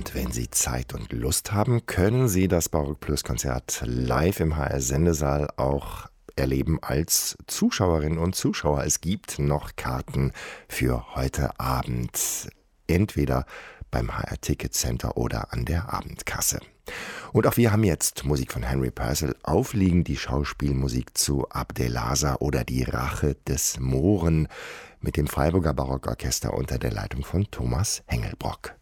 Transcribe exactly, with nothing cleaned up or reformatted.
Und wenn Sie Zeit und Lust haben, können Sie das Barock Plus Konzert live im H R-Sendesaal auch erleben als Zuschauerinnen und Zuschauer. Es gibt noch Karten für heute Abend, entweder beim H R Ticket Center oder an der Abendkasse. Und auch wir haben jetzt Musik von Henry Purcell aufliegen, die Schauspielmusik zu Abdelasa oder die Rache des Mohren mit dem Freiburger Barockorchester unter der Leitung von Thomas Hengelbrock.